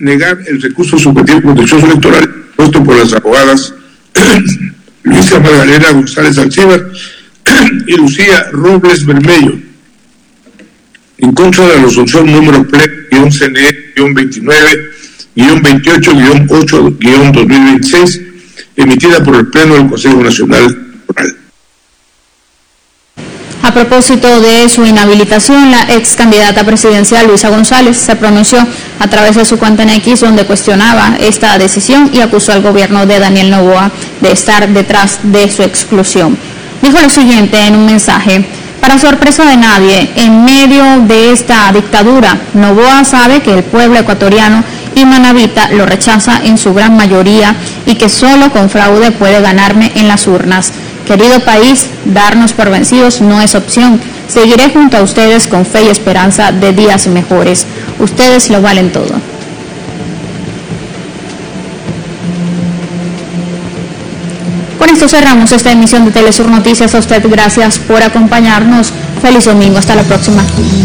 negar el recurso subjetivo contencioso electoral puesto por las abogadas Luisa Magdalena González Alcíbar y Lucía Robles Bermello, en contra de la resolución número PLE-CNE-29-28-8-2026, emitida por el Pleno del Consejo Nacional Electoral. A propósito de su inhabilitación, la ex candidata presidencial Luisa González se pronunció a través de su cuenta en X, donde cuestionaba esta decisión y acusó al gobierno de Daniel Noboa de estar detrás de su exclusión. Dijo lo siguiente en un mensaje: para sorpresa de nadie, en medio de esta dictadura, Noboa sabe que el pueblo ecuatoriano y manabita lo rechaza en su gran mayoría y que solo con fraude puede ganarme en las urnas. Querido país, darnos por vencidos no es opción. Seguiré junto a ustedes con fe y esperanza de días mejores. Ustedes lo valen todo. Con esto cerramos esta emisión de Telesur Noticias. A usted gracias por acompañarnos. Feliz domingo. Hasta la próxima.